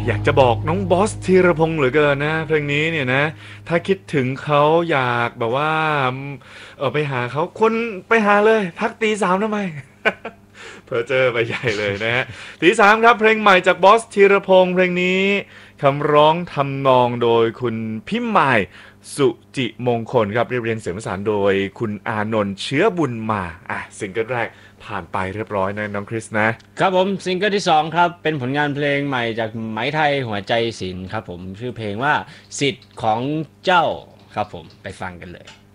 อยากจะบอกน้องบอสธีรพงษ์เหลือเกินนะเพลงนี้เนี่ยนะถ้าคิดถึงเขาอยากแบบว่าไปหาเขาคนไปหาเลยพักตีสามทำไม เพอเจอไปใหญ่เลยนะฮะตีสามครับเพลงใหม่จากบอสธีรพงษ์เพลงนี้คำร้องทำนองโดยคุณพิมายสุจิมงคลครับเรียบเรียงเสียงประสานโดยคุณอานนท์เชื้อบุญมาซิงเกิลแรกผ่านไปเรียบร้อยนะน้องคริสนะครับผมซิงเกิลที่2ครับเป็นผลงานเพลงใหม่จากไหมไทยหัวใจศิลป์ครับผมชื่อเพลงว่าสิทธิ์ของเจ้าครับผมไปฟังกันเลย